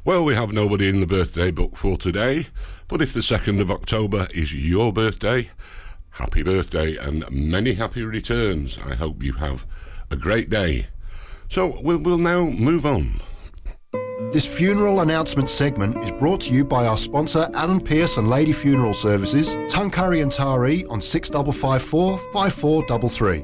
Well, we have nobody in the birthday book for today, but if the 2nd of October is your birthday, happy birthday and many happy returns. I hope you have a great day. So we'll now move on. This funeral announcement segment is brought to you by our sponsor Alan Pearce and Lady Funeral Services, Tuncurry and Taree on 6554 5433.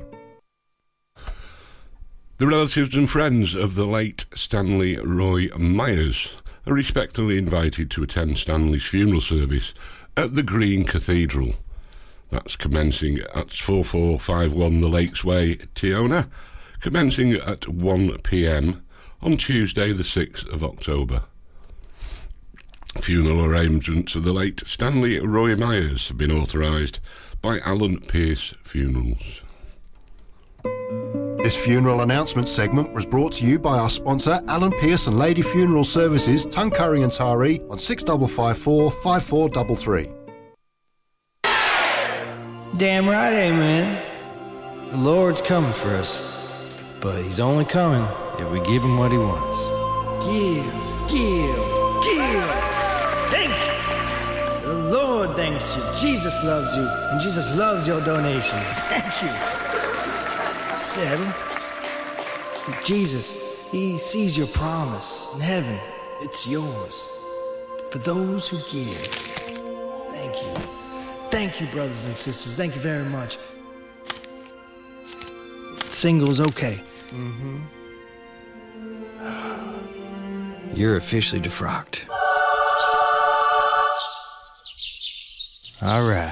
The relatives and friends of the late Stanley Roy Myers are respectfully invited to attend Stanley's funeral service at the Green Cathedral. That's commencing at 4451 The Lakes Way, Tiona, commencing at 1 p.m. on Tuesday the 6th of October. Funeral arrangements of the late Stanley Roy Myers have been authorised by Alan Pearce Funerals. This funeral announcement segment was brought to you by our sponsor Alan Pearce and Lady Funeral Services, Tuncurry and Taree on 6554 5433. Damn right, amen. The Lord's coming for us, but he's only coming if we give him what he wants. Give. Thank you. The Lord thanks you. Jesus loves you, and Jesus loves your donations. Thank you. Settle. Jesus, he sees your promise in heaven. It's yours. For those who give. Thank you. Thank you, brothers and sisters. Thank you very much. Single's okay. Mm-hmm. You're officially defrocked. All right.